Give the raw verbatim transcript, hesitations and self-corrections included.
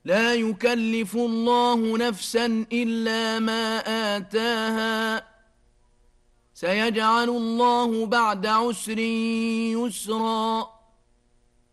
لا يكلف الله نفسا إلا ما آتاها سيجعل الله بعد عسر يسرا